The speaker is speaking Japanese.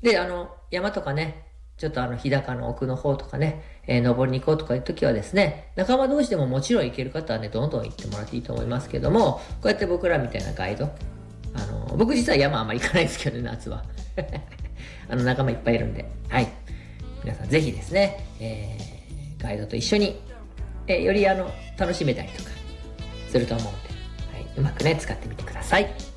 で、山とかね、ちょっと日高の奥の方とかね、登りに行こうとかいう時はですね、仲間同士でももちろん行ける方はね、どんどん行ってもらっていいと思いますけども、こうやって僕らみたいなガイド、僕実は山あんまり行かないんですけどね、夏は。仲間いっぱいいるんで、はい。皆さんぜひですね、ガイドと一緒に、より楽しめたりとかすると思うんで、はい、うまくね、使ってみてください。